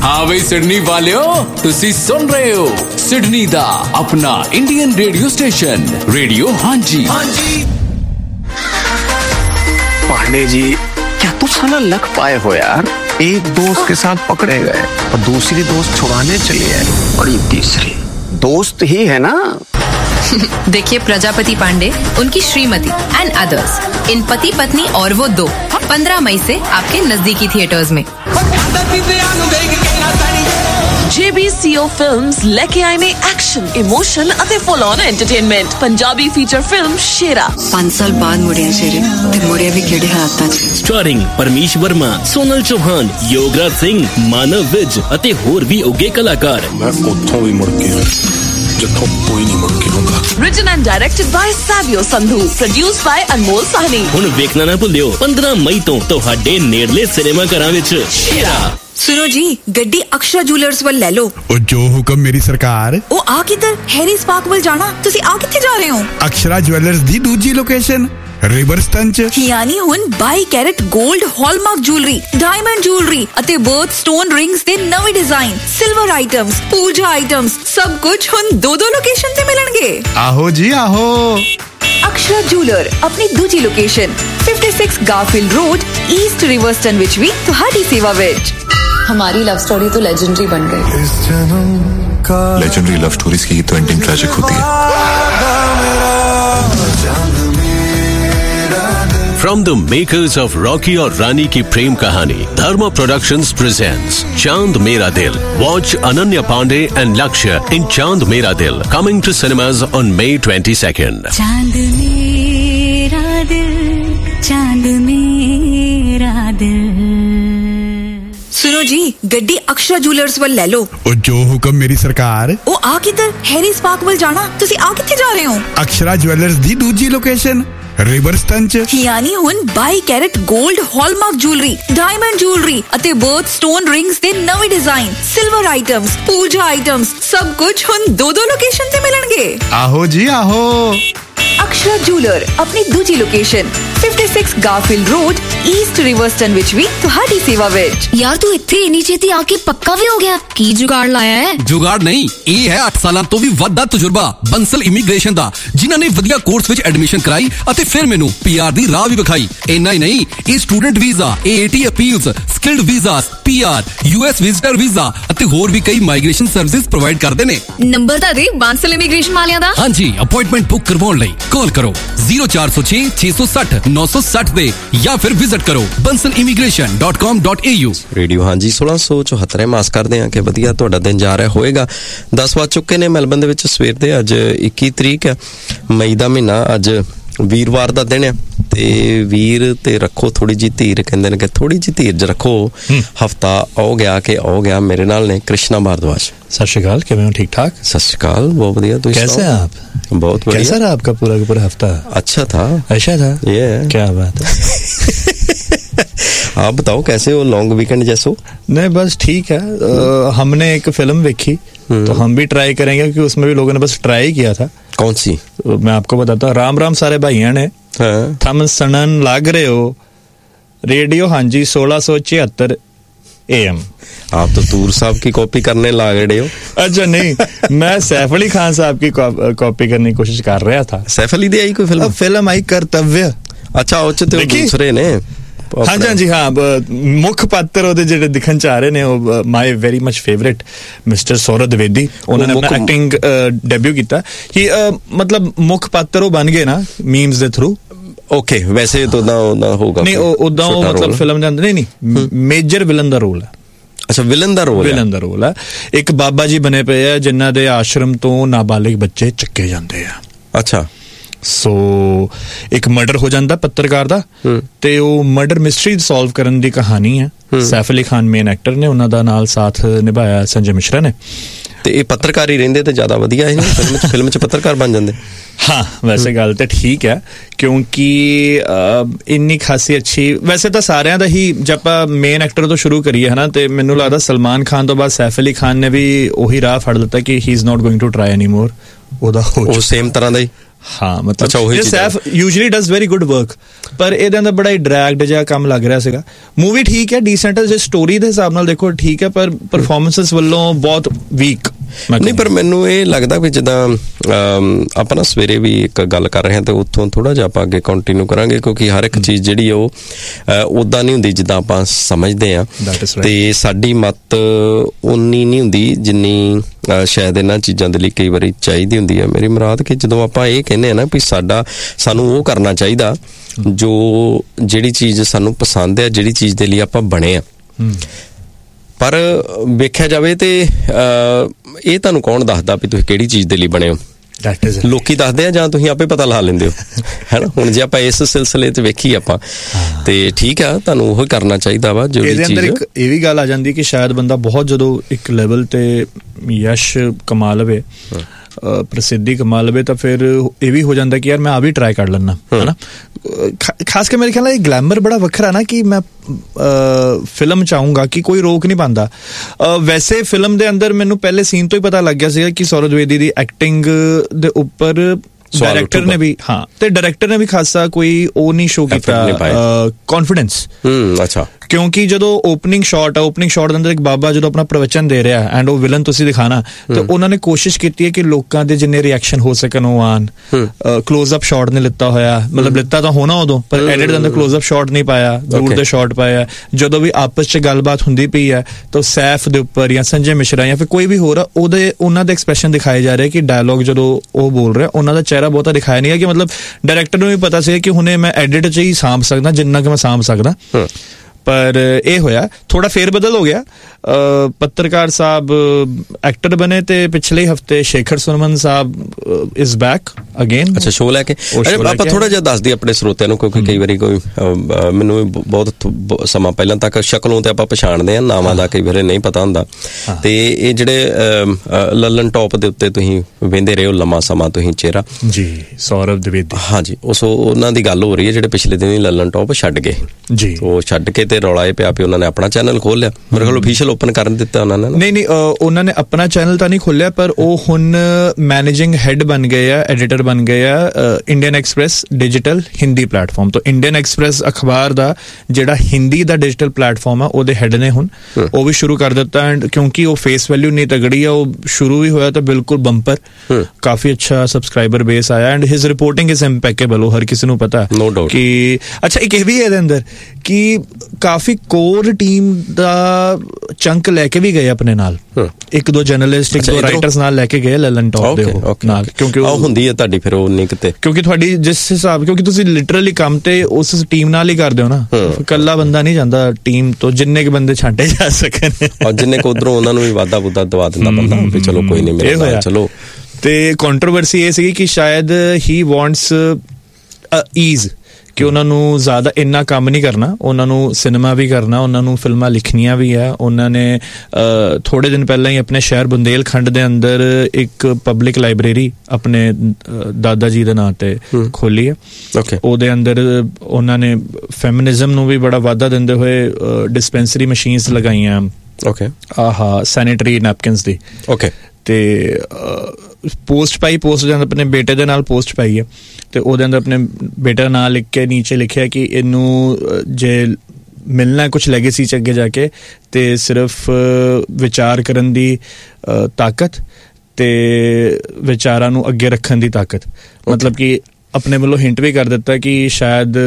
हाँ भाई सिडनी वालियो, तुसी सुन रहे हो सिडनी दा अपना इंडियन रेडियो स्टेशन रेडियो हांजी। पांडे जी, क्या तू साला लक पाए हो यार? एक दोस्त के साथ पकड़े गए और दूसरी दोस्त छुड़ाने चली है और ये तीसरी दोस्त ही है ना। देखिए प्रजापति पांडे, उनकी श्रीमती एंड अदर्स, इन पति पत्नी और वो दो 15 मई से आपके नजदीकी थिएटर्स में। JBCO फिल्म्स लेके आए ने एक्शन, इमोशन ਅਤੇ full on entertainment Punjabi feature film शेरा। 5 साल बाद मुड़िया शेरे ते मुड़िया भी केड़े हालातां च। स्टारिंग परमीश वर्मा, सोनल चौहान, योगराज सिंह, मानव विज ਅਤੇ ਹੋਰ ਵੀ ਉੱਗੇ ਕਲਾਕਾਰ। मैं ਉੱਥੋਂ ਵੀ ਮੁੜ ਕੇ ਜਿੱਥੋਂ ਕੋਈ ਨਹੀਂ ਮੁੜ ਕੇ ਆਉਂਦਾ। Written and directed by Savio Sandhu, produced by Anmol Sahni। ਹੁਣ ਵੇਖਣਾ ਨਾ ਭੁੱਲਿਓ 15 ਮਈ ਤੋਂ ਤੁਹਾਡੇ ਨੇੜਲੇ ਸਿਨੇਮਾ ਘਰਾਂ ਵਿੱਚ ਸ਼ੇਰਾ। सुनो जी, गड्डी अक्षरा जूलर्स वाल ले लो। ओ जो हुक्म मेरी सरकार। ओ आ किधर? हैरीज पार्क वाल जाना। तुसी आ किथे जा रहे हो? अक्षरा ज्वेलर्स दी दूजी लोकेशन रिवरस्टन च। यानी हुन 22 carat gold hallmark jewellery, diamond jewellery ਅਤੇ बर्थ स्टोन रिंग्स ਦੇ ਨਵੇਂ डिजाइन, सिल्वर आइटम्स, पूजा आइटम्स, सब कुछ हुन दो लोकेशन ਤੇ ਮਿਲਣਗੇ। आहो जी आहो। अक्षरा जूलर अपनी दूजी लोकेशन 56 गारफील्ड रोड, ईस्ट रिवरस्टन विच भी ਤੁਹਾਡੀ सेवा विच। हमारी लव स्टोरी तो लेजेंडरी बन गई। लेजेंडरी लव स्टोरीज की तो एंडिंग ट्रेजिक होती है। From the makers of Rocky और रानी की प्रेम कहानी, Dharma Productions presents Chand Mera Dil. Watch Ananya Pandey and Lakshya in Chand Mera Dil, coming to cinemas on May 22nd. Chand mera dil, chand mera dil। सुनो जी, गड्डी Akshara jewellers वाल ले लो। ओ जो हुक्म मेरी सरकार। ओ आ किधर? हैरीज पार्क वाल जाना। तुसी आ किथे जा रहे हो? अक्षरा ज्वेलर्स दी दूजी लोकेशन रिवरस्टन च। यानी हुन 22 carat gold hallmark jewellery, diamond jewellery ਅਤੇ बर्थ स्टोन रिंग्स ਦੇ ਨਵੇਂ डिजाइन, सिल्वर आइटम्स, पूजा आइटम्स, सब कुछ हुन दो लोकेशन ਤੇ ਮਿਲਣਗੇ। आहो जी आहो। अक्षरा जूलर अपनी दूजी लोकेशन 56 गारफील्ड रोड, ईस्ट रिवरस्टन विच भी ਤੁਹਾਡੀ सेवा विच। यार तू ਇੱਥੇ ਇੰਨੀ ਛੇਤੀ ਆ ਕੇ ਪੱਕਾ ਵੀ ਹੋ ਗਿਆ? ਕੀ ਜੁਗਾੜ ਲਾਇਆ ਹੈ? ਜੁਗਾੜ ਨਹੀਂ, ਇਹ ਹੈ 8 ਸਾਲਾਂ ਤੋਂ ਵੀ ਵੱਧ ਦਾ ਤਜਰਬਾ ਬੰਸਲ ਇਮੀਗ੍ਰੇਸ਼ਨ ਦਾ, ਜਿਨ੍ਹਾਂ ਨੇ ਵਧੀਆ ਕੋਰਸ ਵਿੱਚ ਐਡਮਿਸ਼ਨ ਕਰਾਈ ਅਤੇ ਫਿਰ ਮੈਨੂੰ PR ਦੀ ਰਾਹ ਵੀ ਵਿਖਾਈ। ਇੰਨਾ ਹੀ ਨਹੀਂ, ਇਹ student visa, AAT appeals, skilled visas, PR, US visitor visa ਅਤੇ ਹੋਰ ਵੀ ਕਈ ਮਾਈਗ੍ਰੇਸ਼ਨ ਸਰਵਿਸਿਜ਼ ਪ੍ਰੋਵਾਈਡ ਕਰਦੇ ਨੇ। ਨੰਬਰ ਤਾਂ ਦੇ ਬਾਂਸਲ ਇਮੀਗ੍ਰੇਸ਼ਨ ਵਾਲਿਆਂ ਦਾ। ਹਾਂਜੀ, ਅਪਾਇੰਟਮੈਂਟ ਬੁੱਕ ਕਰਵਾਉਣ ਲਈ ਕਾਲ ਕਰੋ 0406 660 960 ਤੇ ਜਾਂ ਫਿਰ ਵਿਜ਼ਿਟ ਕਰੋ bansalimigration.com.au। ਰੇਡੀਓ ਹਾਂਜੀ 1674 ਮਾਸ ਕਰਦੇ ਹਾਂ ਕਿ ਵਧੀਆ ਤੁਹਾਡਾ ਦਿਨ ਜਾ ਰਿਹਾ ਹੋਏਗਾ। 10 ਵੱਜ ਚੁੱਕੇ ਨੇ ਮੈਲਬਨ ਦੇ ਵਿੱਚ ਸਵੇਰ ਦੇ। ਅੱਜ 21 ਤਰੀਕ ਹੈ ਮਈ ਦਾ ਮਹੀਨਾ। ਅੱਜ ਵੀਰਵਾਰ ਦਾ ਦਿਨ ਹੈ ਤੇ ਵੀਰ ਤੇ ਰੱਖੋ ਥੋੜੀ ਜਿਹੀ ਧੀਰ, ਕਹਿੰਦੇ ਨੇ ਕਿ ਥੋੜੀ ਜਿਹੀ ਧੀਰਜ ਰੱਖੋ। ਹਫਤਾ ਹੋ ਗਿਆ ਮੇਰੇ ਨਾਲ ਨੇ कृष्णा भारद्वाज। सत श्री अकाल, किवें हो? ठीक ठाक? सत श्री अकाल, बहुत बढ़िया। कैसे हैं आप? बहुत बढ़िया। कैसा रहा आपका पूरा हफ्ता? अच्छा था। ये क्या बात है। आप बताओ कैसे हो? लॉन्ग वीकेंड जैसो? नहीं बस ठीक है। हमने एक फिल्म देखी तो हम भी ट्राई करेंगे क्योंकि उसमें भी लोगों ने बस ट्राई किया था। कौन सी? मैं आपको बताता हूँ। राम राम सारे भाइयों ने। थम सनन लाग रहे हो रेडियो हांजी 1674 AM। आप तो तूर साहब की कॉपी करने लग रहे हो। अच्छा नहीं, मैं सैफ अली खान साहब की कॉपी करने की कोशिश कर रहा था। सैफ अली दी आई कोई फिल्म आई कर्तव्य। अच्छा ਉਹ ਚ ਤੇ ਦੂਸਰੇ ਨੇ। ਹਾਂਜੀ ਹਾਂ, ਮੁੱਖ ਪਾਤਰ ਉਹਦੇ ਜਿਹੜੇ ਦਿਖਣ ਚ ਆ ਰਹੇ ਨੇ ਉਹ ਮਾਈ very much favourite mister Saurav Dwivedi. ਉਹਨਾਂ ਨੇ ਆਪਣਾ ਐਕਟਿੰਗ ਡੈਬਿਊ ਕੀਤਾ ਕਿ ਮਤਲਬ ਮੁੱਖ ਪਾਤਰ ਉਹ ਬਣ ਗਏ ਨਾ ਮੀਮਸ ਦੇ ਥਰੂ। ਓਕੇ, ਵੈਸੇ ਤਾਂ ਉਹਦਾ ਹੋਗਾ ਨਹੀਂ, ਉਦਾਂ ਉਹ ਮਤਲਬ ਫਿਲਮ ਦੇ ਅੰਦਰ ਨਹੀਂ ਮੇਜਰ ਵਿਲਨ ਦਾ ਰੋਲ ਹੈ। ਅੱਛਾ, ਵਿਲਨ ਦਾ ਰੋਲ ਹੈ। ਇੱਕ ਬਾਬਾ ਜੀ ਬਣੇ ਪਏ ਆ ਜਿਨ੍ਹਾਂ ਦੇ ਆਸ਼ਰਮ ਤੋਂ ਨਾਬਾਲਿਗ ਬੱਚੇ ਚੱਕੇ ਜਾਂਦੇ ਆ। ਅੱਛਾ, ਸੋ ਇੱਕ ਮਰਡਰ ਹੋ ਜਾਂਦਾ ਪੱਤਰਕਾਰ ਦਾ ਤੇ ਉਹ ਮਰਡਰ ਮਿਸਟਰੀ ਸੋਲਵ ਕਰਨ ਦੀ ਕਹਾਣੀ ਹੈ। ਸੈਫ ਅਲੀ ਖਾਨ ਮੇਨ ਐਕਟਰ ਨੇ, ਉਹਨਾਂ ਦਾ ਨਾਲ ਸਾਥ ਨਿਭਾਇਆ ਸੰਜੇ ਮਿਸ਼ਰਾ ਨੇ। ਤੇ ਇਹ ਪੱਤਰਕਾਰ ਹੀ ਰਹਿੰਦੇ ਤੇ ਜ਼ਿਆਦਾ ਵਧੀਆ ਹੈ। ਫਿਲਮ 'ਚ ਪੱਤਰਕਾਰ ਬਣ ਜਾਂਦੇ। ਹਾਂ, ਵੈਸੇ ਗੱਲ ਤਾਂ ਠੀਕ ਹੈ ਕਿਉਂਕਿ ਇੰਨੀ ਖਾਸੀ ਅੱਛੀ ਵੈਸੇ ਤਾਂ ਸਾਰਿਆਂ ਦਾ ਹੀ ਜੇ ਆਪਾਂ ਮੇਨ ਐਕਟਰ ਤੋਂ ਸ਼ੁਰੂ ਕਰੀਏ ਹਨਾ, ਤੇ ਮੈਨੂੰ ਲੱਗਦਾ ਸਲਮਾਨ ਖਾਨ ਤੋਂ ਬਾਅਦ ਸੈਫ ਅਲੀ ਖਾਨ ਨੇ ਵੀ ਉਹੀ ਰਾਹ ਫੜ ਲਿੱਤਾ ਕਿ ਹੀ is not going to try ਐਨੀ ਮੋਰ। ਉਹਦਾ ਉਹ ਸੇਮ ਤਰ੍ਹਾਂ ਦਾ ਹੀ ਹਾਂ ਮਤਲਬ Saif usually does very good work, ਪਰ ਇਹਦੇ ਅੰਦਰ ਬੜਾ ਹੀ ਡਰੈਗਡ ਜਿਹਾ ਕੰਮ ਲੱਗ ਰਿਹਾ ਸੀਗਾ। ਮੂਵੀ ਠੀਕ ਹੈ, ਡੀਸੈਂਟ ਹੈ, ਜੇ ਸਟੋਰੀ ਦੇ ਹਿਸਾਬ ਨਾਲ ਦੇਖੋ ਠੀਕ ਹੈ, ਪਰ ਪਰਫਾਰਮੈਂਸਸ ਵੱਲੋਂ ਬਹੁਤ ਵੀਕ। ਨਹੀਂ, ਪਰ ਮੈਨੂੰ ਇਹ ਲੱਗਦਾ ਵੀ ਜਿੱਦਾਂ ਆਪਾਂ ਨਾ ਸਵੇਰੇ ਵੀ ਇੱਕ ਗੱਲ ਕਰ ਰਹੇ ਹਾਂ ਤੇ ਉੱਥੋਂ ਥੋੜਾ ਜਿਹਾ ਆਪਾਂ ਅੱਗੇ ਕੰਟੀਨਿਊ ਕਰਾਂਗੇ, ਕਿਉਂਕਿ ਹਰ ਇੱਕ ਚੀਜ਼ ਜਿਹੜੀ ਉਹ ਉੱਦਾਂ ਨਹੀਂ ਹੁੰਦੀ ਜਿੱਦਾਂ ਆਪਾਂ ਸਮਝਦੇ ਹਾਂ, ਤੇ ਸਾਡੀ ਮੱਤ ਉਨੀ ਨਹੀਂ ਹੁੰਦੀ ਜਿੰਨੀ ਸ਼ਾਇਦ ਇਹਨਾਂ ਚੀਜ਼ਾਂ ਦੇ ਲਈ ਕਈ ਵਾਰੀ ਚਾਹੀਦੀ ਹੁੰਦੀ ਹੈ। ਮੇਰੀ ਮੁਰਾਦ ਕਿ ਜਦੋਂ ਆਪਾਂ ਇਹ ਕਹਿੰਦੇ ਆ ਨਾ ਵੀ ਸਾਨੂੰ ਉਹ ਕਰਨਾ ਚਾਹੀਦਾ ਜੋ ਜਿਹੜੀ ਚੀਜ਼ ਸਾਨੂੰ ਪਸੰਦ ਹੈ, ਜਿਹੜੀ ਚੀਜ਼ ਦੇ ਲਈ ਆਪਾਂ ਬਣੇ ਆ। ਪਰ ਵੇਖਿਆ ਜਾਵੇ ਤੇ ਇਹ ਤੁਹਾਨੂੰ ਕੌਣ ਦੱਸਦਾ ਵੀ ਤੁਸੀਂ ਕਿਹੜੀ ਚੀਜ਼ ਦੇ ਲਈ ਬਣੇ ਹੋ? ਲੋਕੀ ਦੱਸਦੇ ਆ ਜਾਂ ਤੁਸੀਂ ਆਪੇ ਪਤਾ ਲਾ ਲੈਂਦੇ ਹੋ, ਹੈ ਨਾ? ਹੁਣ ਜੇ ਆਪਾਂ ਇਸ ਸਿਲਸਿਲੇ 'ਚ ਵੇਖੀ ਆਪਾਂ ਤੇ ਠੀਕ ਆ, ਤੁਹਾਨੂੰ ਉਹ ਕਰਨਾ ਚਾਹੀਦਾ ਵਾ। ਇਹਦੇ ਅੰਦਰ ਇੱਕ ਇਹ ਵੀ ਗੱਲ ਆ ਜਾਂਦੀ ਕਿ ਸ਼ਾਇਦ ਬੰਦਾ ਬਹੁਤ ਜਦੋਂ ਇੱਕ ਲੈਵਲ ਤੇ ਯਸ਼ ਕਮਾ ਲਵੇ, ਪ੍ਰਸਿੱਧੀ ਕਮਾ ਲਵੇ, ਤਾਂ ਫਿਰ ਇਹ ਵੀ ਹੋ ਜਾਂਦਾ ਕਿ ਯਾਰ ਮੈਂ ਆ ਵੀ ਟਰਾਈ ਕਰ ਲੈਣਾ, ਹੈ ਨਾ? ਖਾਸ ਕੇ ਮੇਰੇ ਖਿਆਲ ਨਾਲ ਇਹ ਗਲੈਮਰ ਬੜਾ ਵੱਖਰਾ ਨਾ ਕਿ ਮੈਂ ਫਿਲਮ ਚਾਹੂੰਗਾ ਕਿ ਕੋਈ ਰੋਕ ਨਹੀਂ ਪਾਉਂਦਾ। ਵੈਸੇ ਫਿਲਮ ਦੇ ਅੰਦਰ ਮੈਨੂੰ ਪਹਿਲੇ ਸੀਨ ਤੋਂ ਹੀ ਪਤਾ ਲੱਗ ਗਿਆ ਸੀਗਾ ਕਿ ਸੌਰਵ ਦਵਿਵੇਦੀ ਦੀ ਐਕਟਿੰਗ ਦੇ ਉੱਪਰ ਡਾਇਰੈਕਟਰ ਨੇ ਵੀ ਤੇ ਡਾਇਰੈਕਟਰ ਨੇ ਵੀ ਖਾਸਾ ਕੋਈ ਉਹ ਨਹੀਂ ਸ਼ੋ ਕੀਤਾ ਕੌਨਫੀਡੈਂਸ। ਅੱਛਾ, ਕਿਉਂਕਿ ਜਦੋਂ ਓਪਨਿੰਗ ਸ਼ਾਟ ਦੇ ਅੰਦਰ ਇੱਕ ਬਾਬਾ ਜਦੋਂ ਆਪਣਾ ਪ੍ਰਵਚਨ ਦੇ ਰਿਹਾ ਐਂਡ ਉਹ ਵਿਲਨ ਤੁਸੀਂ ਦਿਖਾਣਾ, ਤੇ ਉਹਨਾਂ ਨੇ ਕੋਸ਼ਿਸ਼ ਕੀਤੀ ਹੈ ਕਿ ਲੋਕਾਂ ਦੇ ਜਿੰਨੇ ਰਿਐਕਸ਼ਨ ਹੋ ਸਕਣ ਉਹ ਆਣ। ਕਲੋਜ਼ ਅਪ ਸ਼ਾਟ ਨੇ ਲਿੱਤਾ ਹੋਇਆ, ਮਤਲਬ ਲਿੱਤਾ ਤਾਂ ਹੋਣਾ ਉਦੋਂ, ਪਰ ਐਡਿਟ ਦੇ ਅੰਦਰ ਕਲੋਜ਼ ਅਪ ਸ਼ਾਟ ਨਹੀਂ ਪਾਇਆ, ਦੂਰ ਦੇ ਸ਼ਾਟ ਪਾਇਆ। ਜਦੋਂ ਵੀ ਆਪਸ 'ਚ ਗੱਲਬਾਤ ਹੁੰਦੀ ਪਈ ਹੈ ਤਾਂ ਸੈਫ ਦੇ ਉੱਪਰ ਜਾਂ ਸੰਜੇ ਮਿਸ਼ਰਾ ਜਾਂ ਫਿਰ ਕੋਈ ਵੀ ਹੋਰ ਉਹਨਾਂ ਦੇ ਐਕਸਪ੍ਰੈਸ਼ਨ ਦਿਖਾਏ ਜਾ ਰਹੇ ਕਿ ਡਾਇਲੌਗ ਜਦੋਂ ਉਹ ਬੋਲ ਰਿਹਾ ਉਹਨਾਂ ਦਾ ਚਿਹਰਾ ਬਹੁਤਾ ਦਿਖਾਇਆ ਨਹੀਂ ਹੈ, ਕਿ ਮਤਲਬ ਡਾਇਰੈਕਟਰ ਨੂੰ ਵੀ ਪਤਾ ਸੀ ਕਿ ਹੁਣੇ ਮੈਂ ਐਡਿਟ 'ਚ ਹੀ ਸਾਂਭ ਸਕਦਾ ਜਿੰਨਾ ਕਿ ਮੈਂ ਸਾਂਭ ਸਕਦਾ। ਪਰ ਇਹ ਹੋਇਆ ਥੋੜਾ ਫੇਰ ਬਦਲ ਹੋ ਗਿਆ। ਪੱਤਰਕਾਰ ਸਾਹਿਬ ਐਕਟਰ ਬਣੇ ਤੇ ਪਿਛਲੇ ਹਫਤੇ ਸ਼ੇਖਰ ਸੁਮਨ ਸਾਹਿਬ ਇਜ਼ ਬੈਕ ਅਗੇਨ। ਅੱਛਾ, ਸ਼ੋਅ ਲੈ ਕੇ ਆਪਾਂ ਥੋੜਾ ਜਿਹਾ ਦੱਸ ਦਈਏ ਆਪਣੇ ਸਰੋਤਿਆਂ ਨੂੰ, ਕਿਉਂਕਿ ਕਈ ਵਾਰੀ ਕੋਈ ਮੈਨੂੰ ਬਹੁਤ ਸਮਾਂ ਪਹਿਲਾਂ ਤੱਕ ਸ਼ਕਲੋਂ ਤੇ ਆਪਾਂ ਪਛਾਣਦੇ ਹਾਂ, ਨਾਵਾਂ ਦਾ ਕਈ ਵਾਰੀ ਨਹੀਂ ਪਤਾ ਹੁੰਦਾ। ਤੇ ਇਹ ਜਿਹੜੇ ਲੱਲਨ ਟੌਪ ਦੇ ਉੱਤੇ ਤੁਸੀਂ ਵੇਂਦੇ ਰਹੇ ਹੋ ਲੰਮਾ ਸਮਾਂ ਤੁਸੀਂ ਚਿਹਰਾ ਜੀ, ਸੌਰਵ ਦਵਿਵੇਦੀ, ਹਾਂਜੀ, ਉਹਨਾਂ ਦੀ ਗੱਲ ਹੋ ਰਹੀ ਹੈ ਜਿਹੜੇ ਪਿਛਲੇ ਦਿਨ ਹੀ ਲੱਲਨ ਟੌਪ ਛੱਡ ਗਏ ਜੀ। ਉਹ ਛੱਡ ਕੇ ਤੇ ਰੌਲਾ ਇਹ ਪਿਆ ਵੀ ਉਹਨਾਂ ਨੇ ਆਪਣਾ ਚੈਨਲ ਖੋਲ ਲਿਆ। ਮੇਰੇ ਕੋਲ ਅਫੀਸ਼ੀਅਲ ਓਪਨ ਕਰਨ ਦਿੱਤਾ ਉਹਨਾਂ ਨੇ? ਨਹੀਂ, ਉਹਨਾਂ ਨੇ ਆਪਣਾ ਚੈਨਲ ਤਾਂ ਨਹੀਂ ਖੋਲਿਆ, ਪਰ ਉਹ ਹੁਣ ਮੈਨੇਜਿੰਗ ਹੈਡ ਬਣ ਗਏ ਆ, ਐਡੀਟਰ ਬਣ ਗਏ ਆ Indian express digital Hindi platform ਤੋਂ। ਇੰਡੀਅਨ ਐਕਸਪ੍ਰੈਸ ਅਖਬਾਰ ਦਾ ਜਿਹੜਾ ਹਿੰਦੀ ਦਾ ਡਿਜੀਟਲ ਪਲੇਟਫਾਰਮ ਆ ਉਹਦੇ ਹੈਡ ਨੇ ਹੁਣ ਉਹ ਵੀ ਸ਼ੁਰੂ ਕਰ ਦਿੱਤਾ। ਐਂਡ ਕਿਉਂਕਿ ਉਹ ਫੇਸ ਵੈਲਿਊ ਨਹੀਂ ਤਗੜੀ ਆ, ਉਹ ਸ਼ੁਰੂ ਵੀ ਹੋਇਆ ਤਾਂ ਬਿਲਕੁਲ ਬੰਪਰ, ਕਾਫੀ ਅੱਛਾ ਸਬਸਕ੍ਰਾਈਬਰ ਬੇਸ ਆਇਆ ਐਂਡ ਹਿਜ਼ ਰਿਪੋਰਟਿੰਗ ਇਜ਼ ਇੰਪੈਕੇਬਲ, ਉਹ ਹਰ ਕਿਸੇ ਨੂੰ ਪਤਾ ਕਿ ਅੱਛਾ। ਇੱਕ ਇਹ ਵੀ ਇਹਦੇ ਅੰਦਰ ਕਿ ਕਾਫੀ ਕੋਰ ਟੀਮ ਦਾ ਚੰਕ ਲੈ ਕੇ ਵੀ ਗਏ ਆਪਣੇ ਨਾਲ, ਇੱਕ ਦੋ ਜਰਨਲਿਸਟ, ਇੱਕ ਦੋ ਰਾਈਟਰਸ ਨਾਲ ਲੈ ਕੇ ਗਏ ਲੱਲਨ ਟੌਪ ਦੇ ਨਾਲ, ਕਿਉਂਕਿ ਉਹ ਹੁੰਦੀ ਹੈ ਤੁਹਾਡੀ ਫਿਰ ਉਹ ਨਹੀਂ ਕਿਤੇ, ਕਿਉਂਕਿ ਤੁਹਾਡੀ ਜਿਸ ਹਿਸਾਬ, ਕਿਉਂਕਿ ਤੁਸੀਂ ਲਿਟਰਲੀ ਕੰਮ ਤੇ ਉਸ ਟੀਮ ਨਾਲ ਹੀ ਕਰਦੇ ਹੋ ਨਾ, ਇਕੱਲਾ ਬੰਦਾ ਨਹੀਂ ਜਾਂਦਾ ਟੀਮ ਤੋਂ, ਜਿੰਨੇ ਕੇ ਬੰਦੇ ਛਾਂਟੇ ਜਾ ਸਕਣ ਔਰ ਜਿੰਨੇ ਕੋ ਉਧਰੋਂ ਉਹਨਾਂ ਨੂੰ ਵੀ ਵਾਧਾ ਬੁੱਧਾ ਦਵਾ ਦਿੰਦਾ ਬੰਦਾ ਵੀ ਚਲੋ ਕੋਈ ਨਹੀਂ ਮੇਰੇ ਨਾਲ ਚਲੋ। ਤੇ ਕੰਟਰੋਵਰਸੀ ਇਹ ਸੀਗੀ ਕਿ ਸ਼ਾਇਦ ਹੀ ਵਾਂਟਸ ਈਜ਼, ਕਿ ਉਹਨਾਂ ਨੂੰ ਜ਼ਿਆਦਾ ਇੰਨਾ ਕੰਮ ਨਹੀਂ ਕਰਨਾ, ਉਹਨਾਂ ਨੂੰ ਸਿਨੇਮਾ ਵੀ ਕਰਨਾ, ਉਹਨਾਂ ਨੂੰ ਫਿਲਮਾਂ ਲਿਖਣੀਆਂ ਵੀ ਹੈ। ਉਹਨਾਂ ਨੇ ਥੋੜੇ ਦਿਨ ਪਹਿਲਾਂ ਹੀ ਆਪਣੇ ਸ਼ਹਿਰ ਬੁੰਦੇਲਖੰਡ ਦੇ ਅੰਦਰ ਇੱਕ ਪਬਲਿਕ ਲਾਇਬ੍ਰੇਰੀ ਆਪਣੇ ਦਾਦਾ ਜੀ ਦੇ ਨਾਂ ਤੇ ਖੋਲੀ ਹੈ। ਉਹਦੇ ਅੰਦਰ ਉਹਨਾਂ ਨੇ ਫੈਮਿਨਿਜ਼ਮ ਨੂੰ ਵੀ ਬੜਾ ਵਾਧਾ ਦਿੰਦੇ ਹੋਏ ਡਿਸਪੈਂਸਰੀ ਮਸ਼ੀਨਸ ਲਗਾਈਆਂ, ਸੈਨੀਟਰੀ ਨੈਪਕਿਨਸ ਦੀ। ਤੇ ਪੋਸਟ ਪਾਈ, ਪੋਸਟ ਦੇ ਅੰਦਰ ਆਪਣੇ ਬੇਟੇ ਦੇ ਨਾਲ ਪੋਸਟ ਪਾਈ ਹੈ, ਤੇ ਉਹਦੇ ਅੰਦਰ ਆਪਣੇ ਬੇਟੇ ਦਾ ਨਾਂ ਲਿਖ ਕੇ ਨੀਚੇ ਲਿਖਿਆ ਕਿ ਇਹਨੂੰ ਜੇ ਮਿਲਣਾ ਕੁਛ ਲੈਗੇਸੀ ਚ ਅੱਗੇ ਜਾ ਕੇ ਤੇ ਸਿਰਫ ਵਿਚਾਰ ਕਰਨ ਦੀ ਤਾਕਤ ਤੇ ਵਿਚਾਰਾਂ ਨੂੰ ਅੱਗੇ ਰੱਖਣ ਦੀ ਤਾਕਤ। ਮਤਲਬ ਕਿ ਆਪਣੇ ਵੱਲੋਂ ਹਿੰਟ ਵੀ ਕਰ ਦਿੱਤਾ ਕਿ ਸ਼ਾਇਦ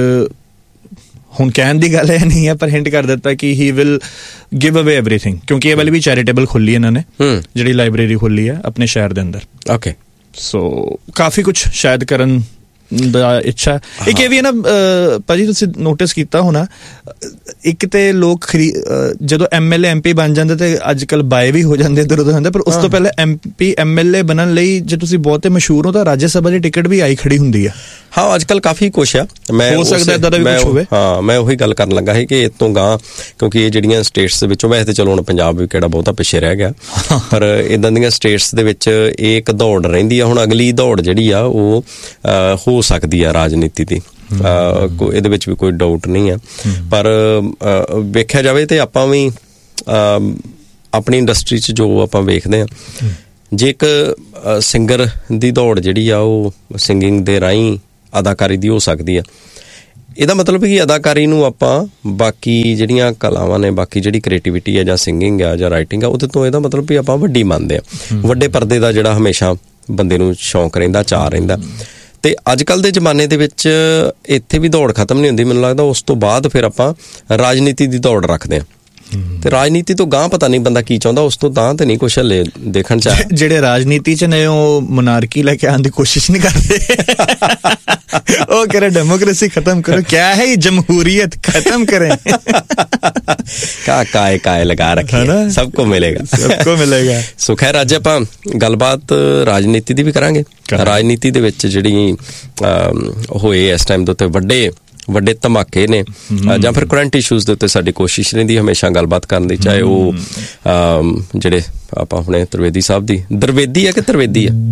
ਹੁਣ ਕਹਿਣ ਦੀ ਗੱਲ ਇਹ ਨਹੀਂ ਹੈ, ਪਰ ਹਿੰਟ ਕਰ ਦਿੱਤਾ ਕਿ ਹੀ ਵਿਲ ਗਿਵ ਅਵੇ ਐਵਰੀਥਿੰਗ, ਕਿਉਂਕਿ ਇਹ ਵਾਲੀ ਵੀ ਚੈਰੀਟੇਬਲ ਖੋਲੀ ਇਹਨਾਂ ਨੇ, ਜਿਹੜੀ ਲਾਇਬ੍ਰੇਰੀ ਖੋਲੀ ਹੈ ਆਪਣੇ ਸ਼ਹਿਰ ਦੇ ਅੰਦਰ। ਸੋ ਕਾਫੀ ਕੁਛ ਸ਼ਾਇਦ ਕਰਨ ਦਾ ਇੱਛਾ। ਇੱਕ ਇਹ ਵੀ ਹੈ ਨਾ ਭਾਜੀ, ਤੁਸੀਂ ਨੋਟਿਸ ਕੀਤਾ ਹੋਣਾ, ਇੱਕ ਤੇ ਲੋਕ ਜਦੋਂ MLA MP ਬਣ ਜਾਂਦੇ ਤੇ ਅੱਜ ਕੱਲ ਬਾਏ ਵੀ ਹੋ ਜਾਂਦੇ ਇੱਧਰ ਉੱਧਰ ਹੁੰਦੇ, ਪਰ ਉਸ ਤੋਂ ਪਹਿਲਾਂ MP MLA ਬਣਨ ਲਈ ਜੇ ਤੁਸੀਂ ਬਹੁਤੇ ਮਸ਼ਹੂਰ ਹੋ ਤਾਂ ਰਾਜ ਸਭਾ ਦੀ ਟਿਕਟ ਵੀ ਆਈ ਖੜੀ ਹੁੰਦੀ ਆ। ਹਾਂ, ਅੱਜ ਕੱਲ ਕਾਫੀ ਕੁਛ ਆ, ਹੋ ਸਕਦਾ ਏਦਾਂ ਦਾ ਵੀ ਕੁਛ ਹੋਵੇ। ਹਾਂ, ਮੈਂ ਉਹੀ ਗੱਲ ਕਰਨ ਲੱਗਾ ਸੀ ਕਿ ਇਸ ਤੋਂ ਗਾਂ, ਕਿਉਂਕਿ ਇਹ ਜਿਹੜੀਆਂ ਸਟੇਟਸ ਦੇ ਵਿੱਚੋਂ, ਵੈਸੇ ਤੇ ਚਲੋ ਹੁਣ ਪੰਜਾਬ ਵੀ ਕਿਹੜਾ ਬਹੁਤਾ ਪਿੱਛੇ ਰਹਿ ਗਿਆ, ਪਰ ਇਦਾਂ ਦੀਆਂ ਸਟੇਟਸ ਦੇ ਵਿੱਚ ਇਹ ਇੱਕ ਦੌੜ ਰਹਿੰਦੀ ਆ। ਹੁਣ ਅਗਲੀ ਦੌੜ ਜਿਹੜੀ ਆ ਉਹ ਹੋ ਸਕਦੀ ਆ ਰਾਜਨੀਤੀ ਦੀ, ਇਹਦੇ ਵਿੱਚ ਵੀ ਕੋਈ ਡਾਊਟ ਨਹੀਂ ਆ। ਪਰ ਵੇਖਿਆ ਜਾਵੇ ਤੇ ਆਪਾਂ ਵੀ ਆਪਣੀ ਇੰਡਸਟਰੀ 'ਚ ਜੋ ਆਪਾਂ ਵੇਖਦੇ ਹਾਂ ਜੇ ਇੱਕ ਸਿੰਗਰ ਦੀ ਦੌੜ ਜਿਹੜੀ ਆ ਉਹ ਸਿੰਗਿੰਗ ਦੇ ਰਾਹੀਂ ਅਦਾਕਾਰੀ ਦੀ ਹੋ ਸਕਦੀ ਆ, ਇਹਦਾ ਮਤਲਬ ਕਿ ਅਦਾਕਾਰੀ ਨੂੰ ਆਪਾਂ ਬਾਕੀ ਜਿਹੜੀਆਂ ਕਲਾਵਾਂ ਨੇ, ਬਾਕੀ ਜਿਹੜੀ ਕ੍ਰੀਏਟੀਵਿਟੀ ਆ ਜਾਂ ਸਿੰਗਿੰਗ ਆ ਜਾਂ ਰਾਈਟਿੰਗ ਆ, ਉਹਦੇ ਤੋਂ ਇਹਦਾ ਮਤਲਬ ਵੀ ਆਪਾਂ ਵੱਡੀ ਮੰਨਦੇ ਆ। ਵੱਡੇ ਪਰਦੇ ਦਾ ਜਿਹੜਾ ਹਮੇਸ਼ਾ ਬੰਦੇ ਨੂੰ ਸ਼ੌਂਕ ਰਹਿੰਦਾ, ਚਾਅ ਰਹਿੰਦਾ। ਤੇ ਅੱਜ ਕੱਲ੍ਹ ਦੇ ਜ਼ਮਾਨੇ ਦੇ ਵਿੱਚ ਇੱਥੇ ਵੀ ਦੌੜ ਖਤਮ ਨਹੀਂ ਹੁੰਦੀ, ਮੈਨੂੰ ਲੱਗਦਾ ਉਸ ਤੋਂ ਬਾਅਦ ਫਿਰ ਆਪਾਂ ਰਾਜਨੀਤੀ ਦੀ ਦੌੜ ਰੱਖਦੇ ਹਾਂ। ਤੇ ਰਾਜਨੀਤੀ ਤੋਂ ਗਾਂਹ ਪਤਾ ਨਹੀਂ ਬੰਦਾ ਕੀ ਚਾਹੁੰਦਾ, ਉਸ ਤੋਂ ਤਾਂ ਤੇ ਨਹੀਂ ਕੁਛ ਹਲੇ ਦੇਖਣ ਚ ਆਇਆ। ਜਿਹੜੇ ਰਾਜਨੀਤੀ ਚ ਨੇ ਉਹ ਮੋਨਾਰਕੀ ਲੈ ਕੇ ਆਉਣ ਦੀ ਕੋਸ਼ਿਸ਼ ਨਹੀਂ ਕਰਦੇ, ਉਹ ਕਹ ਰਹੇ डेमोक्रेसी खत्म करो, क्या है ये जमहूरियत खत्म करें। काय लगा रखे सबको मिलेगा, सबको मिलेगा। ਸੋ ਖੈਰ ਅੱਜ ਆਪਾਂ ਗੱਲਬਾਤ ਰਾਜਨੀਤੀ ਦੀ ਵੀ ਕਰਾਂਗੇ। ਰਾਜਨੀਤੀ ਦੇ ਵਿੱਚ ਜਿਹੜੀ ਹੋਏ ਇਸ ਟਾਈਮ ਦੇ ਉੱਤੇ ਵੱਡੇ ਧਮਾਕੇ ਨੇ ਜਾਂ ਫਿਰ ਕਰੰਟ ਇਸ਼ੂਜ਼ ਦੇ ਉੱਤੇ ਸਾਡੀ ਕੋਸ਼ਿਸ਼ ਰਹਿੰਦੀ ਹਮੇਸ਼ਾ ਗੱਲਬਾਤ ਕਰਨ ਦੀ, ਚਾਹੇ ਉਹ ਜਿਹੜੇ ਆਪਾਂ ਹੁਣੇ ਤ੍ਰਿਵੇਦੀ ਸਾਹਿਬ ਦੀ ਦਰਵੇਦੀ ਹੈ ਕਿ ਤਰਵੇਦੀ ਹੈ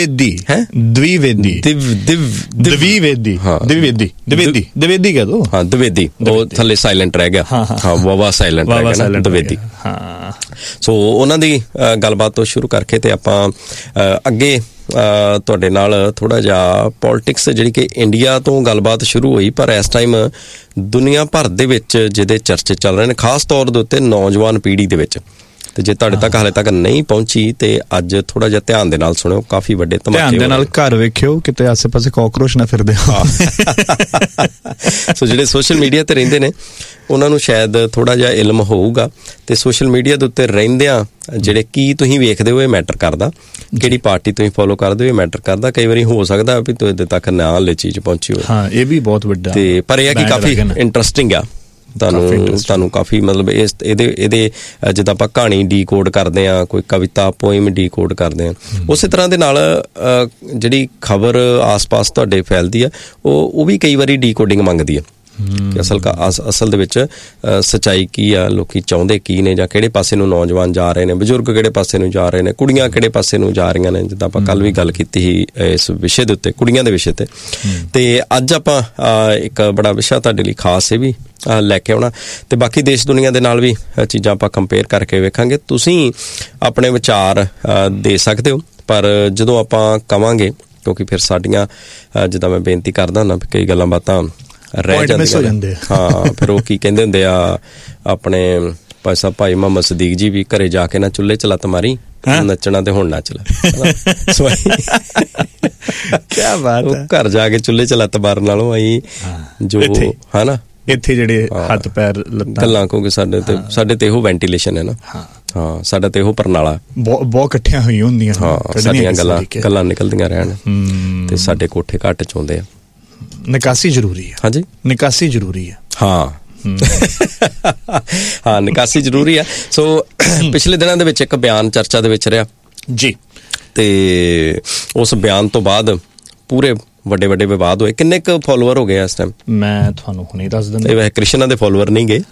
ਦਵੇਦੀ ਕਹਿ ਦੋ। ਹਾਂ ਦਵੇਦੀ, ਉਹ ਥੱਲੇ ਸਾਇਲੈਂਟ ਰਹਿ ਗਿਆ, ਹਾਂ ਵਾਵਾ ਸਾਇਲੈਂਟ ਰਹਿ ਗਿਆ ਨਾ ਦਵੇਦੀ। ਸੋ ਉਹਨਾਂ ਦੀ ਗੱਲਬਾਤ ਤੋਂ ਸ਼ੁਰੂ ਕਰਕੇ ਤੇ ਆਪਾਂ ਅੱਗੇ ਤੁਹਾਡੇ ਨਾਲ ਥੋੜ੍ਹਾ ਜਿਹਾ ਪੋਲੀਟਿਕਸ ਜਿਹੜੀ ਕਿ ਇੰਡੀਆ ਤੋਂ ਗੱਲਬਾਤ ਸ਼ੁਰੂ ਹੋਈ, ਪਰ ਇਸ ਟਾਈਮ ਦੁਨੀਆ ਭਰ ਦੇ ਵਿੱਚ ਜਿਹਦੇ ਚਰਚੇ ਚੱਲ ਰਹੇ ਨੇ, ਖਾਸ ਤੌਰ ਦੇ ਉੱਤੇ ਨੌਜਵਾਨ ਪੀੜ੍ਹੀ ਦੇ ਵਿੱਚ। ਤੇ ਜੇ ਤੁਹਾਡੇ ਤੱਕ ਹਾਲੇ ਤੱਕ ਨਹੀਂ ਪਹੁੰਚੀ ਤੇ ਅੱਜ ਥੋੜਾ ਜਿਹਾ ਧਿਆਨ ਦੇ ਨਾਲ ਸੁਣਿਓ, ਕਾਫੀ ਵੱਡੇ ਧਮਾਕੇ। ਧਿਆਨ ਦੇ ਨਾਲ ਘਰ ਵੇਖਿਓ ਕਿਤੇ ਆਸੇ ਪਾਸੇ ਕਾਕਰੋਚ ਨਾ ਫਿਰਦੇ। ਸੋ ਜਿਹੜੇ ਸੋਸ਼ਲ ਮੀਡੀਆ ਤੇ ਰਹਿੰਦੇ ਨੇ ਉਹਨਾਂ ਨੂੰ ਸ਼ਾਇਦ ਥੋੜਾ ਜਿਹਾ ਇਲਮ ਹੋਊਗਾ, ਤੇ ਸੋਸ਼ਲ ਮੀਡੀਆ ਦੇ ਉੱਤੇ ਰਹਿੰਦਿਆਂ ਜਿਹੜੇ ਕੀ ਤੁਸੀਂ ਵੇਖਦੇ ਹੋ ਇਹ ਮੈਟਰ ਕਰਦਾ, ਕਿਹੜੀ ਪਾਰਟੀ ਤੁਸੀਂ ਫੋਲੋ ਕਰਦੇ ਹੋ ਇਹ ਮੈਟਰ ਕਰਦਾ। ਕਈ ਵਾਰੀ ਹੋ ਸਕਦਾ ਵੀ ਤੁਹਾਡੇ ਤੱਕ ਨਾ ਹਾਲੇ ਚੀਜ਼ ਪਹੁੰਚੀ ਹੋਵੇ। ਹਾਂ ਇਹ ਵੀ ਬਹੁਤ ਵੱਡਾ, ਤੇ ਪਰ ਇਹ ਹੈ ਕਿ ਕਾਫੀ ਇੰਟਰਸਟਿੰਗ ਆ। ਤੁਹਾਨੂੰ ਕਾਫੀ ਮਤਲਬ ਇਹਦੇ ਜਿੱਦਾਂ ਆਪਾਂ ਕਹਾਣੀ ਡੀਕੋਡ ਕਰਦੇ ਹਾਂ, ਕੋਈ ਕਵਿਤਾ ਪੋਇਮ ਡੀਕੋਡ ਕਰਦੇ ਹਾਂ, ਉਸੇ ਤਰ੍ਹਾਂ ਦੇ ਨਾਲ ਜਿਹੜੀ ਖਬਰ ਆਸ-ਪਾਸ ਤੁਹਾਡੇ ਫੈਲਦੀ ਆ ਉਹ ਵੀ ਕਈ ਵਾਰੀ ਡੀਕੋਡਿੰਗ ਮੰਗਦੀ ਆ ਕਿ ਅਸਲ ਦੇ ਵਿੱਚ ਸੱਚਾਈ ਕੀ ਆ, ਲੋਕੀ ਚਾਹੁੰਦੇ ਕੀ ਨੇ, ਜਾਂ ਕਿਹੜੇ ਪਾਸੇ ਨੂੰ ਨੌਜਵਾਨ ਜਾ ਰਹੇ ਨੇ, ਬਜ਼ੁਰਗ ਕਿਹੜੇ ਪਾਸੇ ਨੂੰ ਜਾ ਰਹੇ ਨੇ, ਕੁੜੀਆਂ ਕਿਹੜੇ ਪਾਸੇ ਨੂੰ ਜਾ ਰਹੀਆਂ ਨੇ। ਜਿੱਦਾਂ ਆਪਾਂ ਕੱਲ ਵੀ ਗੱਲ ਕੀਤੀ ਸੀ ਇਸ ਵਿਸ਼ੇ ਦੇ ਉੱਤੇ, ਕੁੜੀਆਂ ਦੇ ਵਿਸ਼ੇ ਤੇ ਅੱਜ ਆਪਾਂ ਇੱਕ ਬੜਾ ਵਿਸ਼ਾ ਤੁਹਾਡੇ ਲਈ ਖਾਸ ਇਹ ਵੀ ਲੈ ਕੇ ਆਉਣਾ, ਤੇ ਬਾਕੀ ਦੇਸ਼ ਦੁਨੀਆ ਦੇ ਨਾਲ ਵੀ ਚੀਜ਼ਾਂ ਆਪਾਂ ਕੰਪੇਅਰ ਕਰਕੇ ਵੇਖਾਂਗੇ। ਤੁਸੀਂ ਆਪਣੇ ਵਿਚਾਰ ਦੇ ਸਕਦੇ ਹੋ, ਪਰ ਜਦੋਂ ਆਪਾਂ ਕਵਾਂਗੇ, ਕਿਉਂਕਿ ਫਿਰ ਸਾਡੀਆਂ ਜਿੱਦਾਂ ਮੈਂ ਬੇਨਤੀ ਕਰਦਾ ਹੁੰਦਾ ਕਈ ਗੱਲਾਂ ਬਾਤਾਂ ਰਹਿ ਜਾਂਦੀਆਂ। ਹਾਂ ਫਿਰ ਉਹ ਕੀ ਕਹਿੰਦੇ ਹੁੰਦੇ ਆ ਆਪਣੇ ਭਾਈ ਮੁਹੰਮਦ ਸਦੀਕ ਜੀ ਵੀ, ਘਰੇ ਜਾ ਕੇ ਨਾ ਚੁੱਲ੍ਹੇ ਚ ਲੱਤ ਮਾਰੀ, ਨੱਚਣਾ ਤੇ ਹੁਣ ਨੱਚ ਲੈ। ਕਿਆ ਬਾਤ ਹੈ। ਘਰ ਜਾ ਕੇ ਚੁੱਲ੍ਹੇ ਚ ਲੱਤ ਮਾਰਨ ਨਾਲੋਂ ਅਸੀਂ ਜੋ ਹੈ ਨਾ ਇੱਥੇ ਜਿਹੜੇ ਹੱਥ ਪੈਰ ਗੱਲਾਂ, ਕਿਉਂਕਿ ਸਾਡੇ ਤੇ ਇਹੋ ਵੈਂਟੀਲੇਸ਼ਨ ਹੈ ਨਾ। ਹਾਂ ਸਾਡਾ ਤੇ ਇਹੋ ਪ੍ਰਣਾਲਾ ਬਹੁਤ ਇਕੱਠੀਆਂ ਹੋਈਆਂ ਹੁੰਦੀਆਂ। ਹਾਂ ਸਾਡੀਆਂ ਗੱਲਾਂ ਨਿਕਲਦੀਆਂ ਰਹਿਣ ਤੇ ਸਾਡੇ ਕੋਠੇ ਘੱਟ ਚਾਹੁੰਦੇ ਆ। ਨਿਕਾਸੀ ਜ਼ਰੂਰੀ ਹੈ। ਹਾਂਜੀ ਨਿਕਾਸੀ ਜ਼ਰੂਰੀ ਹੈ। ਹਾਂ ਨਿਕਾਸੀ ਜ਼ਰੂਰੀ ਆ। ਸੋ ਪਿਛਲੇ ਦਿਨਾਂ ਦੇ ਵਿੱਚ ਇੱਕ ਬਿਆਨ ਚਰਚਾ ਦੇ ਵਿੱਚ ਰਿਹਾ ਜੀ, ਤੇ ਉਸ ਬਿਆਨ ਤੋਂ ਬਾਅਦ ਪੂਰੇ ਵੱਡੇ ਵਿਵਾਦ ਹੋਏ। ਕਿੰਨੇ ਕੁ ਫੋਲੋਅਰ ਹੋ ਗਏ ਇਸ ਟਾਈਮ? ਮੈਂ ਤੁਹਾਨੂੰ ਹੁਣੇ ਦੱਸ ਦਿੰਦਾ। ਇਹ ਵੈਸੇ ਕ੍ਰਿਸ਼ਨਾ ਦੇ ਫੋਲੋਅਰ ਨਹੀਂ ਗਏ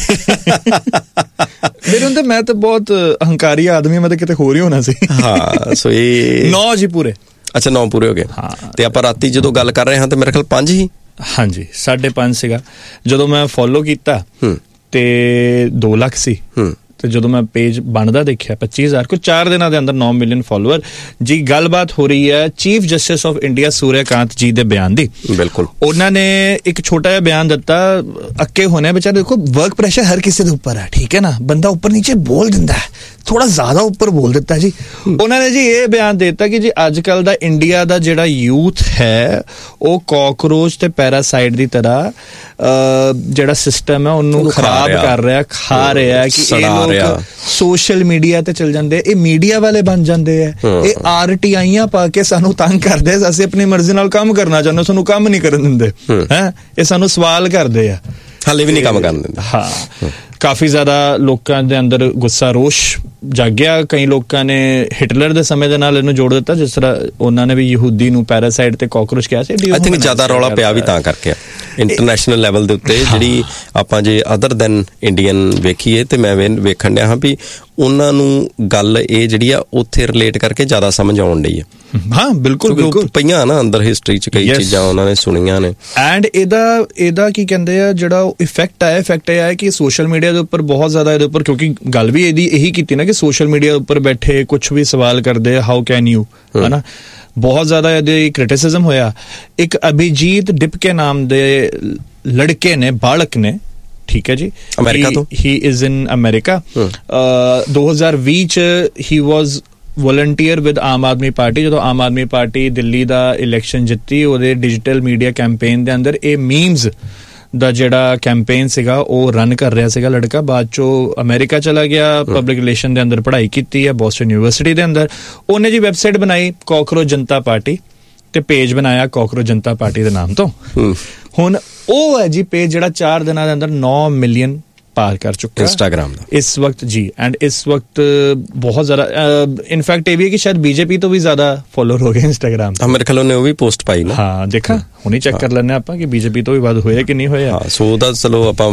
ਮੇਰੇ ਹੁੰਦੇ। ਮੈਂ ਤਾਂ ਬਹੁਤ ਹੰਕਾਰੀ ਆਦਮੀ, ਮੈਂ ਤਾਂ ਕਿਤੇ ਹੋਰ ਹੀ ਹੋਣਾ ਸੀ। ਹਾਂ ਸੋ ਇਹ 9 ਜੀ ਪੂਰੇ। ਅੱਛਾ 9 ਪੂਰੇ ਹੋ ਗਏ। ਤੇ ਆਪਾਂ ਰਾਤੀ ਜਦੋਂ ਗੱਲ ਕਰ ਰਹੇ ਹਾਂ ਤੇ ਮੇਰੇ ਖਿਆਲ 5 ਹੀ। ਹਾਂਜੀ 5.5 ਸੀਗਾ ਜਦੋਂ ਮੈਂ ਫੋਲੋ ਕੀਤਾ, ਤੇ 2 ਲੱਖ ਸੀ। ਤੇ ਜਦੋਂ ਮੈਂ ਪੇਜ ਬਣਦਾ ਦੇਖਿਆ 25,000, ਕੋਈ 4 ਦਿਨਾਂ ਦੇ ਅੰਦਰ 9 ਮਿਲੀਅਨ ਫੋਲੋਅਰ ਜੀ। ਗੱਲਬਾਤ ਹੋ ਰਹੀ ਹੈ chief justice of India Suryakant ਜੀ ਦੇ ਬਿਆਨ ਦੀ। ਬਿਲਕੁਲ ਉਹਨਾਂ ਨੇ ਇੱਕ ਛੋਟਾ ਜਿਹਾ ਬਿਆਨ ਦਿੱਤਾ। ਅੱਕੇ ਹੋਣੇ ਵਿਚਾਰੇ, ਦੇਖੋ ਵਰਕ ਪ੍ਰੈਸ਼ਰ ਹਰ ਕਿਸੇ ਦੇ ਉੱਪਰ ਹੈ, ਠੀਕ ਹੈ ਨਾ, ਬੰਦਾ ਉੱਪਰ ਨੀਚੇ ਬੋਲ ਦਿੰਦਾ ਹੈ, ਥੋੜਾ ਜ਼ਿਆਦਾ ਉੱਪਰ ਬੋਲ ਦਿੱਤਾ ਜੀ। ਉਹਨਾਂ ਨੇ ਜੀ ਇਹ ਬਿਆਨ ਦਿੱਤਾ ਕਿ ਜੀ ਅੱਜ ਕੱਲ ਦਾ ਇੰਡੀਆ ਦਾ ਜਿਹੜਾ ਯੂਥ ਹੈ ਉਹ ਕਾਕਰੋਚ ਤੇ ਪੈਰਾਸਾਈਟ ਦੀ ਤਰ੍ਹਾਂ ਜਿਹੜਾ ਸਿਸਟਮ ਹੈ ਉਹਨੂੰ ਖਰਾਬ ਕਰ ਰਿਹਾ, ਖਾ ਰਿਹਾ। ਕਿ ਇਹ ਲੋਕ ਸੋਸ਼ਲ ਮੀਡੀਆ ਤੇ ਚਲ ਜਾਂਦੇ, ਇਹ ਮੀਡੀਆ ਵਾਲੇ ਬਣ ਜਾਂਦੇ ਆ, ਇਹ RTIਆਂ ਪਾ ਕੇ ਸਾਨੂੰ ਤੰਗ ਕਰਦੇ। ਅਸੀਂ ਆਪਣੀ ਮਰਜ਼ੀ ਨਾਲ ਕੰਮ ਕਰਨਾ ਚਾਹੁੰਦੇ, ਸਾਨੂੰ ਕੰਮ ਨਹੀਂ ਕਰਨ ਦਿੰਦੇ ਹੈ। ਇਹ ਸਾਨੂੰ ਸਵਾਲ ਕਰਦੇ ਆ, ਹਾਲੇ ਵੀ ਨਹੀਂ ਕੰਮ ਕਰਨ ਦਿੰਦੇ। ਹਾਂ ਕਾਫੀ ਜ਼ਿਆਦਾ ਲੋਕਾਂ ਦੇ ਅੰਦਰ ਗੁੱਸਾ ਰੋਸ਼ ਜਾਗਿਆ। ਕਈ ਲੋਕਾਂ ਨੇ ਹਿਟਲਰ ਦੇ ਸਮੇਂ ਦੇ ਨਾਲ ਇਹਨੂੰ ਜੋੜ ਦਿੱਤਾ, ਜਿਸ ਤਰ੍ਹਾਂ ਉਹਨਾਂ ਨੇ ਵੀ ਯਹੂਦੀ ਨੂੰ ਪੈਰਾਸਾਈਟ ਤੇ ਕਾਕਰੋਚ ਕਿਹਾ ਸੀ। ਆਈ ਥਿੰਕ ਜ਼ਿਆਦਾ ਰੌਲਾ ਪਿਆ ਵੀ ਤਾਂ ਕਰਕੇ ਇੰਟਰਨੈਸ਼ਨਲ ਲੈਵਲ ਦੇ ਉੱਤੇ। ਜਿਹੜੀ ਆਪਾਂ ਜੇ ਅਦਰ ਦੈਨ ਇੰਡੀਅਨ ਵੇਖੀਏ, ਤੇ ਮੈਂ ਵੇਖਣ ਡਿਆ ਹਾਂ ਵੀ ਉਹਨਾਂ ਨੂੰ ਗੱਲ ਇਹ ਜਿਹੜੀ ਆ ਉੱਥੇ ਰਿਲੇਟ ਕਰਕੇ ਜ਼ਿਆਦਾ ਸਮਝ ਆਉਣ ਡਈ ਆ। ਹਾਂ ਬਿਲਕੁਲ ਪਈਆਂ ਨਾ ਅੰਦਰ ਹਿਸਟਰੀ 'ਚ ਕਈ ਚੀਜ਼ਾਂ ਉਹਨਾਂ ਨੇ ਸੁਣੀਆਂ ਨੇ। ਐਂਡ ਇਹਦਾ ਕੀ ਕਹਿੰਦੇ ਆ ਜਿਹੜਾ ਇਫੈਕਟ ਇਹ ਹੈ ਕਿ ਸੋਸ਼ਲ ਮੀਡੀਆ ਦੇ ਉੱਪਰ ਬਹੁਤ ਜ਼ਿਆਦਾ ਇਹਦੇ ਉੱਪਰ, ਕਿਉਂਕਿ ਗੱਲ ਵੀ ਇਹੀ ਕੀਤੀ ਨਾ ਕਿ ਸੋਸ਼ਲ ਮੀਡੀਆ ਉੱਪਰ ਬੈਠੇ ਕੁਛ ਵੀ ਸਵਾਲ ਕਰਦੇ ਆ, ਹਾਊ ਕੈਨ ਯੂ, ਹਨਾ, ਬਹੁਤ ਜ਼ਿਆਦਾ ਇਹਦੇ ਕ੍ਰਿਟਿਸਿਜ਼ਮ ਹੋਇਆ। ਇੱਕ ਅਭਿਜੀਤ ਡਿਪਕੇ ਨਾਮ ਦੇ ਲੜਕੇ ਨੇ, ਬਾਲਕ ਨੇ, ਠੀਕ ਹੈ ਜੀ, ਅਮਰੀਕਾ ਤੋਂ, ਹੀ ਇਜ਼ ਇਨ ਅਮਰੀਕਾ। 2020 ਚ ਹੀ ਵਾਜ਼ volunteer with Aam Aadmi party. ਜਦੋਂ ਆਮ ਆਦਮੀ ਪਾਰਟੀ ਦਿੱਲੀ ਦਾ ਇਲੈਕਸ਼ਨ ਜਿੱਤੀ, ਉਹਦੇ ਡਿਜੀਟਲ ਮੀਡੀਆ ਕੈਂਪੇਨ ਦੇ ਅੰਦਰ ਇਹ ਮੀਮਸ ਦਾ ਜਿਹੜਾ ਕੈਂਪੇਨ ਸੀਗਾ ਉਹ ਰਨ ਕਰ ਰਿਹਾ ਸੀਗਾ ਲੜਕਾ। ਬਾਅਦ ਚੋਂ ਅਮਰੀਕਾ ਚਲਾ ਗਿਆ, ਪਬਲਿਕ ਰਿਲੇਸ਼ਨ ਦੇ ਅੰਦਰ ਪੜ੍ਹਾਈ ਕੀਤੀ ਹੈ ਬੋਸਟਨ ਯੂਨੀਵਰਸਿਟੀ ਦੇ ਅੰਦਰ। ਉਹਨੇ ਜੀ ਵੈਬਸਾਈਟ ਬਣਾਈ ਕਾਕਰੋਚ ਜਨਤਾ ਪਾਰਟੀ ਤੇ ਪੇਜ ਬਣਾਇਆ ਕਾਕਰੋਚ ਜਨਤਾ ਪਾਰਟੀ ਦੇ ਨਾਮ ਤੋਂ। ਹੁਣ ਉਹ ਹੈ ਜੀ ਪੇਜ ਜਿਹੜਾ 4 ਦਿਨਾਂ ਦੇ ਅੰਦਰ 9 ਮਿਲੀਅਨ ਪਾਰ ਕਰ ਚੁੱਕਾ ਇੰਸਟਾਗ੍ਰਾਮ ਦਾ ਇਸ ਵਕਤ ਜੀ। ਐਂਡ ਇਸ ਵਕਤ ਬਹੁਤ ਜ਼ਿਆਦਾ ਇਨਫੈਕਟ ਇਹ ਵੀ ਹੈ ਕਿ ਸ਼ਾਇਦ ਬੀਜੇਪੀ ਤੋਂ ਵੀ ਜ਼ਿਆਦਾ ਫੋਲੋਅਰ ਹੋ ਗਏ ਇੰਸਟਾਗ੍ਰਾਮ ਤੇ। ਮੇਰੇ ਖਿਆਲ ਉਹਨੇ ਉਹ ਵੀ ਪੋਸਟ ਪਾਈ ਨਾ। ਹਾਂ ਦੇਖਾਂ ਹੁਣੀ ਚੈੱਕ ਕਰ ਲੈਂਦੇ ਆਪਾਂ ਕਿ ਬੀਜੇਪੀ ਤੋਂ ਵੀ ਵੱਧ ਹੋਇਆ ਕਿ ਨਹੀਂ ਹੋਇਆ। ਸੋ ਉਹਦਾ ਚਲੋ ਆਪਾਂ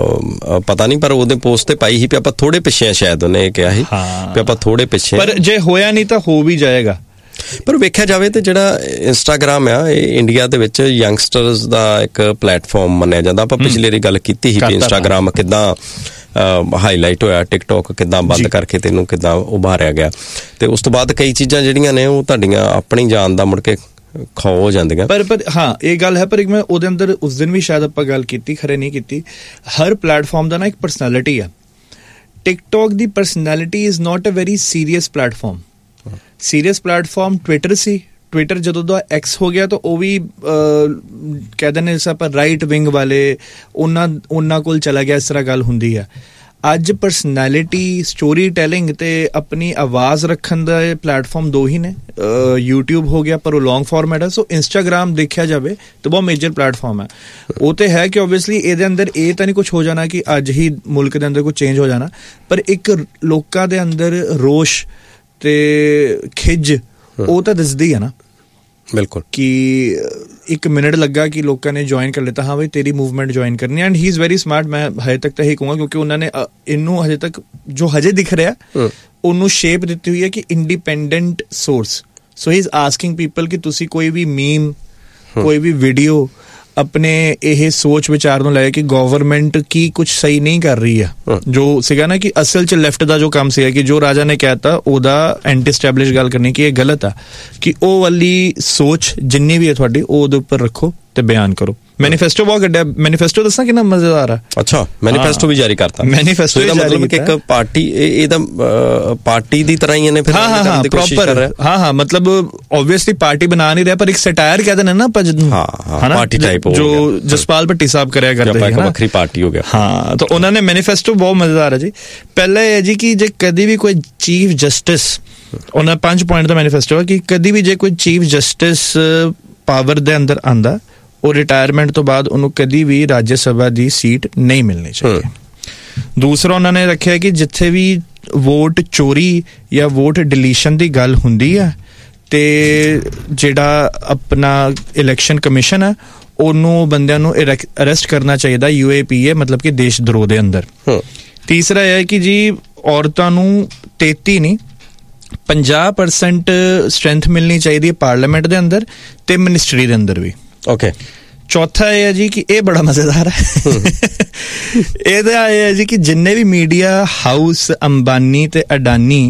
ਪਤਾ ਨਹੀਂ, ਪਰ ਉਹਦੇ ਪੋਸਟ ਤੇ ਪਾਈ ਸੀ ਵੀ ਆਪਾਂ ਥੋੜੇ ਪਿੱਛੇ ਆ, ਸ਼ਾਇਦ ਉਹਨੇ ਇਹ ਕਿਹਾ ਸੀ ਵੀ ਆਪਾਂ ਥੋੜੇ ਪਿੱਛੇ। ਪਰ ਜੇ ਹੋਇਆ ਨਹੀਂ ਤਾਂ ਹੋ ਵੀ ਜਾਏਗਾ। ਪਰ ਵੇਖਿਆ ਜਾਵੇ ਤੇ ਜਿਹੜਾ ਇੰਸਟਾਗ੍ਰਾਮ ਆ ਇਹ ਇੰਡੀਆ ਦੇ ਵਿੱਚ ਯੰਗਸਟਰਸ ਦਾ ਇੱਕ ਪਲੇਟਫਾਰਮ ਮੰਨਿਆ ਜਾਂਦਾ। ਆਪਾਂ ਪਿਛਲੀ ਵਾਰੀ ਗੱਲ ਕੀਤੀ ਸੀ ਕਿ ਇੰਸਟਾਗ੍ਰਾਮ ਕਿੱਦਾਂ ਹਾਈਲਾਈਟ ਹੋਇਆ, ਟਿਕਟੋਕ ਕਿੱਦਾਂ ਬੰਦ ਕਰਕੇ ਤੈਨੂੰ ਕਿੱਦਾਂ ਉਭਾਰਿਆ ਗਿਆ, ਤੇ ਉਸ ਤੋਂ ਬਾਅਦ ਕਈ ਚੀਜ਼ਾਂ ਜਿਹੜੀਆਂ ਨੇ ਉਹ ਤੁਹਾਡੀਆਂ ਆਪਣੀ ਜਾਨ ਦਾ ਮੁੜ ਕੇ ਖੋ ਹੋ ਜਾਂਦੀਆਂ। ਪਰ ਹਾਂ ਇਹ ਗੱਲ ਹੈ, ਪਰ ਇੱਕ ਮੈਂ ਉਹਦੇ ਅੰਦਰ ਉਸ ਦਿਨ ਵੀ ਸ਼ਾਇਦ ਆਪਾਂ ਗੱਲ ਕੀਤੀ, ਖਰੇ ਨਹੀਂ ਕੀਤੀ। ਹਰ ਪਲੇਟਫਾਰਮ ਦਾ ਨਾ ਇੱਕ ਪਰਸਨੈਲਿਟੀ ਆ। TikTok the personality is not a very serious platform. Serious platform Twitter C. Twitter ਜਦੋਂ ਦਾ ਐਕਸ ਹੋ ਗਿਆ ਤਾਂ ਉਹ ਵੀ ਕਹਿੰਦੇ ਨੇ ਆਪਾਂ ਰਾਈਟ ਵਿੰਗ ਵਾਲੇ ਉਹਨਾਂ ਕੋਲ ਚਲਾ ਗਿਆ, ਇਸ ਤਰ੍ਹਾਂ ਗੱਲ ਹੁੰਦੀ ਆ। ਅੱਜ ਪਰਸਨੈਲਿਟੀ, ਸਟੋਰੀ ਟੈਲਿੰਗ ਤੇ ਆਪਣੀ ਆਵਾਜ਼ ਰੱਖਣ ਦਾ ਪਲੇਟਫਾਰਮ ਦੋ ਹੀ ਨੇ। YouTube ਹੋ ਗਿਆ ਪਰ ਉਹ ਲੌਂਗ ਫਾਰਮੈਟ ਹੈ। ਸੋ ਇੰਸਟਾਗ੍ਰਾਮ ਦੇਖਿਆ ਜਾਵੇ ਤਾਂ ਬਹੁਤ ਮੇਜਰ ਪਲੇਟਫਾਰਮ ਹੈ। ਉਹ ਤੇ ਹੈ ਕਿ ਓਬਵੀਅਸਲੀ ਇਹਦੇ ਅੰਦਰ ਇਹ ਤਾਂ ਨਹੀਂ ਕੁਛ ਹੋ ਜਾਣਾ ਕਿ ਅੱਜ ਹੀ ਮੁਲਕ ਦੇ ਅੰਦਰ ਕੁਛ ਚੇਂਜ ਹੋ ਜਾਣਾ, ਪਰ ਇੱਕ ਲੋਕਾਂ ਦੇ ਅੰਦਰ ਰੋਸ਼ ਤੇ ਖਿੱਚ ਉਹ ਤਾਂ ਦਿਸਦੀ ਹੈ ਨਾ। ਬਿਲਕੁਲ ਕਿ 1 ਮਿੰਟ ਲੱਗਾ ਕਿ ਲੋਕਾਂ ਨੇ ਜੁਆਇਨ ਕਰ ਲਿੱਤਾ, ਹਾਂ ਬਈ ਤੇਰੀ ਮੂਵਮੈਂਟ ਜੁਆਇਨ ਕਰਨੀ। And he is very smart. ਮੈਂ ਹਜੇ ਤੱਕ ਤਾਂ ਇਹੀ ਕਹੂੰਗਾ ਕਿਉਂਕਿ ਉਹਨਾਂ ਨੇ ਇਹਨੂੰ ਹਜੇ ਤੱਕ ਜੋ ਹਜੇ ਦਿਖ ਰਿਹਾ ਉਹਨੂੰ ਸ਼ੇਪ ਦਿੱਤੀ ਹੋਈ ਹੈ ਕਿ independent source. So he is asking people ਕਿ ਤੁਸੀਂ ਕੋਈ ਵੀ ਮੀਮ, ਕੋਈ ਵੀ ਵੀਡੀਓ ਆਪਣੇ ਇਹ ਸੋਚ ਵਿਚਾਰ ਨੂੰ ਲੈ ਕੇ ਗਵਰਨਮੈਂਟ ਕੀ ਕੁਝ ਸਹੀ ਨਹੀਂ ਕਰ ਰਹੀ ਆ। ਜੋ ਸੀਗਾ ਨਾ ਕਿ ਅਸਲ 'ਚ ਲੈਫਟ ਦਾ ਜੋ ਕੰਮ ਸੀਗਾ ਕਿ ਜੋ ਰਾਜਾ ਨੇ ਕਹਿਤਾ ਉਹਦਾ ਐਂਟੀ ਸਟੈਬਲਿਸ਼ ਗੱਲ ਕਰਨੀ ਕਿ ਇਹ ਗਲਤ ਆ, ਕਿ ਉਹ ਵਾਲੀ ਸੋਚ ਜਿੰਨੀ ਵੀ ਹੈ ਤੁਹਾਡੀ ਉਹ ਉਹਦੇ ਉੱਪਰ ਰੱਖੋ ਤੇ ਬਿਆਨ ਕਰੋ। ਮੈਨੀਫੈਸਟੋ ਬਹੁਤ ਕੱਢਿਆ। ਮੈਨੀਫੈਸਟੋ ਦੱਸਾਂ ਕਿੰਨਾ ਮਜ਼ੇਦਾਰ ਆ। ਅੱਛਾ, ਮੈਨੀਫੈਸਟੋ ਵੀ ਜਾਰੀ ਕਰਤਾ। ਮੈਨੀਫੈਸਟੋ ਇਹਦਾ ਮਤਲਬ ਕਿ ਇੱਕ ਪਾਰਟੀ ਇਹਦਾ ਪਾਰਟੀ ਦੀ ਤਰ੍ਹਾਂ ਹੀ ਇਹਨੇ ਫਿਰ ਕਰਨ ਦੀ ਕੋਸ਼ਿਸ਼ ਕਰ ਰਿਹਾ। ਹਾਂ ਮਤਲਬ ਓਬਵੀਅਸਲੀ ਪਾਰਟੀ ਬਣਾ ਨਹੀਂ ਰਿਹਾ, ਪਰ ਇੱਕ ਸਟਾਇਰ ਕਹਿ ਦਿੰਦੇ ਨਾ ਆਪਾਂ ਜਦੋਂ ਪਾਰਟੀ ਟਾਈਪ ਹੋ ਗਿਆ, ਜੋ ਜਸਪਾਲ ਭੱਟੀ ਸਾਹਿਬ ਕਰਿਆ ਕਰਦੇ ਹੈ, ਵੱਖਰੀ ਪਾਰਟੀ ਹੋ ਗਿਆ। ਹਾਂ ਤਾਂ ਉਹਨਾਂ ਨੇ ਮੈਨੀਫੈਸਟੋ ਬਹੁਤ ਮਜ਼ੇਦਾਰ ਹੈ ਜੀ। ਪਹਿਲਾ ਇਹ ਹੈ ਜੀ ਕਿ ਜੇ ਕਦੀ ਵੀ ਕੋਈ ਚੀਫ ਜਸਟਿਸ, ਉਹਨਾਂ 5 ਪੁਆਇੰਟ ਦਾ ਮੈਨੀਫੈਸਟੋ ਹੈ ਕਿ ਕਦੀ ਵੀ ਜੇ ਕੋਈ ਚੀਫ ਜਸਟਿਸ ਪਾਵਰ ਦੇ ਅੰਦਰ ਆਂਦਾ, ਉਹ ਰਿਟਾਇਰਮੈਂਟ ਤੋਂ ਬਾਅਦ ਉਹਨੂੰ ਕਦੀ ਵੀ ਰਾਜ ਸਭਾ ਦੀ ਸੀਟ ਨਹੀਂ ਮਿਲਣੀ ਚਾਹੀਦੀ। ਦੂਸਰਾ ਉਹਨਾਂ ਨੇ ਰੱਖਿਆ ਕਿ ਜਿੱਥੇ ਵੀ ਵੋਟ ਚੋਰੀ ਜਾਂ ਵੋਟ ਡਿਲੀਸ਼ਨ ਦੀ ਗੱਲ ਹੁੰਦੀ ਹੈ ਤੇ ਜਿਹੜਾ ਆਪਣਾ ਇਲੈਕਸ਼ਨ ਕਮਿਸ਼ਨ ਹੈ ਉਹਨੂੰ ਬੰਦਿਆਂ ਨੂੰ ਅਰੈਸਟ ਕਰਨਾ ਚਾਹੀਦਾ, UAPA ਮਤਲਬ ਕਿ ਦੇਸ਼ ਦਰੋਹ ਦੇ ਅੰਦਰ। ਤੀਸਰਾ ਇਹ ਹੈ ਕਿ ਜੀ ਔਰਤਾਂ ਨੂੰ 33 ਨਹੀਂ 50% ਸਟਰੈਂਥ ਮਿਲਣੀ ਚਾਹੀਦੀ ਹੈ ਪਾਰਲੀਮੈਂਟ ਦੇ ਅੰਦਰ ਤੇ ਮਿਨਿਸਟਰੀ ਦੇ ਅੰਦਰ ਵੀ। ਓਕੇ। ਚੌਥਾ ਇਹ ਹੈ ਜੀ ਕਿ ਇਹ ਬੜਾ ਮਜ਼ੇਦਾਰ ਹੈ। ਇਹਦਾ ਇਹ ਹੈ ਜੀ ਕਿ ਜਿੰਨੇ ਵੀ ਮੀਡੀਆ ਹਾਊਸ ਅੰਬਾਨੀ ਤੇ ਅਡਾਨੀ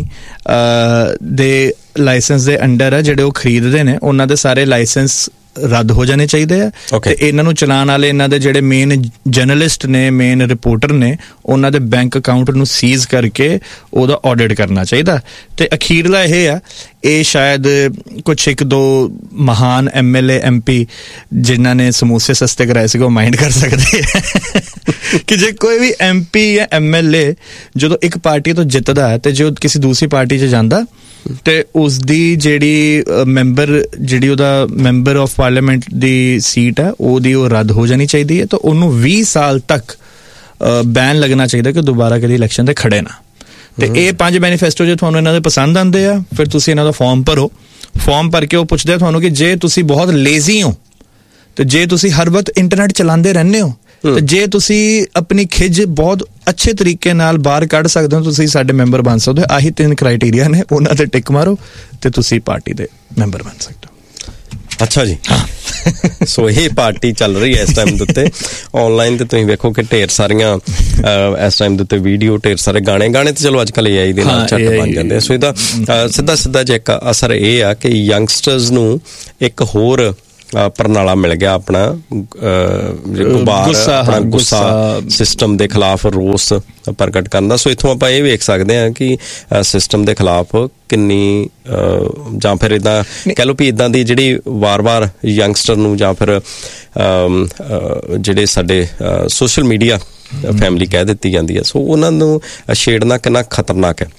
ਦੇ ਲਾਇਸੈਂਸ ਦੇ ਅੰਡਰ ਹੈ ਜਿਹੜੇ ਉਹ ਖਰੀਦਦੇ ਨੇ, ਉਹਨਾਂ ਦੇ ਸਾਰੇ ਲਾਇਸੈਂਸ ਰੱਦ ਹੋ ਜਾਣੇ ਚਾਹੀਦੇ ਆ। ਤੇ ਇਹਨਾਂ ਨੂੰ ਚਲਾਉਣ ਵਾਲੇ ਇਹਨਾਂ ਦੇ ਜਿਹੜੇ ਮੇਨ ਜਰਨਲਿਸਟ ਨੇ, ਮੇਨ ਰਿਪੋਰਟਰ ਨੇ, ਉਹਨਾਂ ਦੇ ਬੈਂਕ ਅਕਾਊਂਟ ਨੂੰ ਸੀਜ਼ ਕਰਕੇ ਉਹਦਾ ਆਡਿਟ ਕਰਨਾ ਚਾਹੀਦਾ। ਤੇ ਅਖੀਰਲਾ ਇਹ ਆ, ਇਹ ਸ਼ਾਇਦ ਕੁਛ 1-2 ਮਹਾਨ MLA MP ਜਿਨ੍ਹਾਂ ਨੇ ਸਮੋਸੇ ਸਸਤੇ ਕਰਾਏ ਸੀਗੇ ਉਹ ਮਾਈਂਡ ਕਰ ਸਕਦੇ ਕਿ ਜੇ ਕੋਈ ਵੀ MP ਜਾਂ MLA ਜਦੋਂ ਇੱਕ ਪਾਰਟੀ ਤੋਂ ਜਿੱਤਦਾ ਤੇ ਜੇ ਕਿਸੇ ਦੂਸਰੀ ਪਾਰਟੀ 'ਚ ਜਾਂਦਾ ਤੇ ਉਸਦੀ ਜਿਹੜੀ ਉਹਦਾ member of parliament the seat ਹੈ ਉਹਦੀ ਉਹ ਰੱਦ ਹੋ ਜਾਣੀ ਚਾਹੀਦੀ ਹੈ। ਤਾਂ ਉਹਨੂੰ 20 ਸਾਲ ਤੱਕ ਬੈਨ ਲੱਗਣਾ ਚਾਹੀਦਾ ਕਿ ਦੁਬਾਰਾ ਕਦੀ ਇਲੈਕਸ਼ਨ ਤੇ ਖੜੇ ਨਾ। ਤੇ ਇਹ 5 ਮੈਨੀਫੈਸਟੋ ਜੇ ਤੁਹਾਨੂੰ ਇਹਨਾਂ ਦੇ ਪਸੰਦ ਆਉਂਦੇ ਆ, ਫਿਰ ਤੁਸੀਂ ਇਹਨਾਂ ਦਾ ਫਾਰਮ ਭਰੋ। ਫਾਰਮ ਭਰ ਕੇ ਉਹ ਪੁੱਛਦੇ ਆ ਤੁਹਾਨੂੰ ਕਿ ਜੇ ਤੁਸੀਂ ਬਹੁਤ ਲੇਜ਼ੀ ਹੋ ਤੇ ਜੇ ਤੁਸੀਂ ਹਰ ਵਕਤ ਇੰਟਰਨੈਟ ਚਲਾਉਂਦੇ ਰਹਿੰਦੇ ਹੋ ਤੇ ਜੇ ਤੁਸੀਂ ਆਪਣੀ ਖਿੱਚ ਬਹੁਤ ਅੱਛੇ ਤਰੀਕੇ ਨਾਲ ਬਾਹਰ ਕੱਢ ਸਕਦੇ ਹੋ, ਤੁਸੀਂ ਸਾਡੇ ਮੈਂਬਰ ਬਣ ਸਕਦੇ ਹੋ। ਆਹੀ 3 ਕ੍ਰਾਈਟੇਰੀਆ ਨੇ, ਉਹਨਾਂ ਤੇ ਟਿਕ ਮਾਰੋ ਤੇ ਤੁਸੀਂ ਪਾਰਟੀ ਦੇ ਮੈਂਬਰ ਬਣ ਸਕਦੇ ਹੋ। ਅੱਛਾ ਜੀ। ਸੋ ਇਹ ਪਾਰਟੀ ਚੱਲ ਰਹੀ ਹੈ ਇਸ ਟਾਈਮ ਦੇ ਉੱਤੇ ਆਨਲਾਈਨ, ਤੇ ਤੁਸੀਂ ਵੇਖੋ ਕਿ ਢੇਰ ਸਾਰੀਆਂ ਇਸ ਟਾਈਮ ਦੇ ਉੱਤੇ ਵੀਡੀਓ, ਢੇਰ ਸਾਰੇ ਗਾਣੇ ਤੇ ਚਲੋ ਅੱਜ ਕੱਲ੍ਹ AI ਦੇ ਨਾਲ ਝੱਟ ਬਣ ਜਾਂਦੇ ਆ। ਸੋ ਇਹਦਾ ਸਿੱਧਾ ਜੇ ਇੱਕ ਅਸਰ ਇਹ ਆ ਕਿ ਯੰਗਸਟਰਸ ਨੂੰ ਇੱਕ ਹੋਰ ਪ੍ਰਣਾਲਾ ਮਿਲ ਗਿਆ, ਆਪਣਾ ਗੁੱਸਾ ਸਿਸਟਮ ਦੇ ਖਿਲਾਫ ਰੋਸ ਪ੍ਰਗਟ ਕਰਨ ਦਾ। ਸੋ ਇੱਥੋਂ ਆਪਾਂ ਇਹ ਵੇਖ ਸਕਦੇ ਹਾਂ ਕਿ ਸਿਸਟਮ ਦੇ ਖਿਲਾਫ ਕਿੰਨੀ ਜਾਂ ਫਿਰ ਇੱਦਾਂ ਕਹਿ ਲਓ ਵੀ ਇੱਦਾਂ ਦੀ ਜਿਹੜੀ ਵਾਰ-ਵਾਰ ਯੰਗਸਟਰ ਨੂੰ ਜਾਂ ਫਿਰ ਜਿਹੜੇ ਸਾਡੇ ਸੋਸ਼ਲ ਮੀਡੀਆ ਫੈਮਿਲੀ ਕਹਿ ਦਿੱਤੀ ਜਾਂਦੀ ਹੈ, ਸੋ ਉਹਨਾਂ ਨੂੰ ਛੇੜਨਾ ਕਿੰਨਾ ਖਤਰਨਾਕ ਹੈ।